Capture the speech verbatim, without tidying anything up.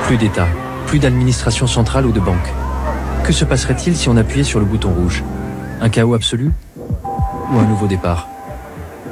Plus d'État, plus d'administration centrale ou de banque. Que se passerait-il si on appuyait sur le bouton rouge? Un chaos absolu? Ou un nouveau départ?